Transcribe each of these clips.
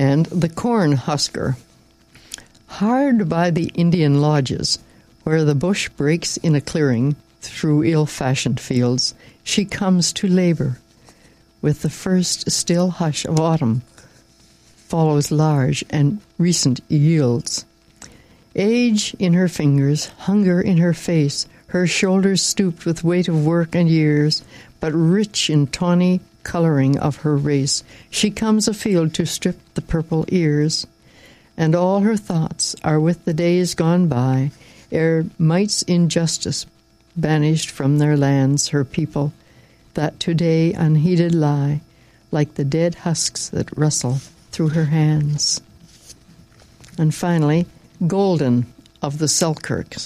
and the corn husker. Hard by the Indian lodges, where the bush breaks in a clearing through ill-fashioned fields, she comes to labor. With the first still hush of autumn follows large and recent yields. Age in her fingers, hunger in her face, her shoulders stooped with weight of work and years, but rich in tawny coloring of her race, she comes afield to strip the purple ears. And all her thoughts are with the days gone by, ere might's injustice banished from their lands her people, that today unheeded lie, like the dead husks that rustle through her hands. And finally, Golden of the Selkirks,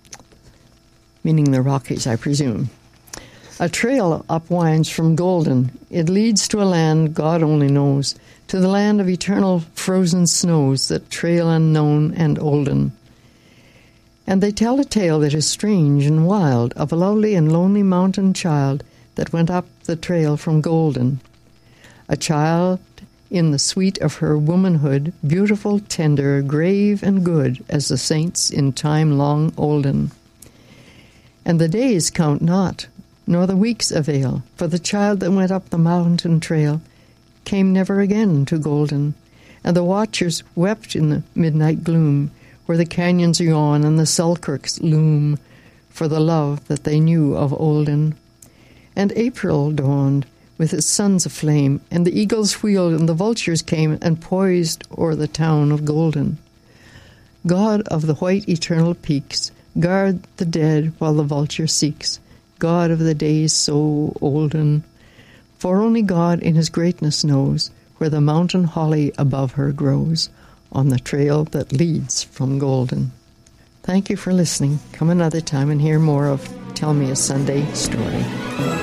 meaning the Rockies, I presume. A trail upwinds from Golden. It leads to a land God only knows, to the land of eternal frozen snows that trail unknown and olden. And they tell a tale that is strange and wild of a lovely and lonely mountain child that went up the trail from Golden. A child in the sweet of her womanhood, beautiful, tender, grave, and good as the saints in time long olden. And the days count not, nor the weeks avail, for the child that went up the mountain trail came never again to Golden, and the watchers wept in the midnight gloom, where the canyons yawn and the Selkirks loom, for the love that they knew of olden. And April dawned with its suns aflame, and the eagles wheeled, and the vultures came and poised o'er the town of Golden. God of the white eternal peaks, guard the dead while the vulture seeks, God of the days so olden. For only God in his greatness knows where the mountain holly above her grows, on the trail that leads from Golden. Thank you for listening. Come another time and hear more of Tell Me a Sunday Story.